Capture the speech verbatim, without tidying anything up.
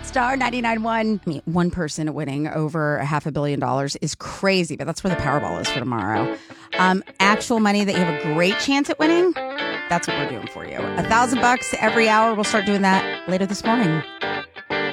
star ninety-nine one. I mean, one person winning over a half a billion dollars is crazy, but that's where the Powerball is for tomorrow. Um, actual money that you have a great chance at winning, that's what we're doing for you. A thousand bucks every hour. We'll start doing that later this morning.